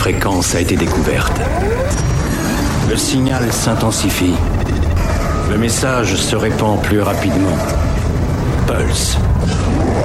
fréquence a été découverte. Le signal s'intensifie. Le message se répand plus rapidement. Pulse.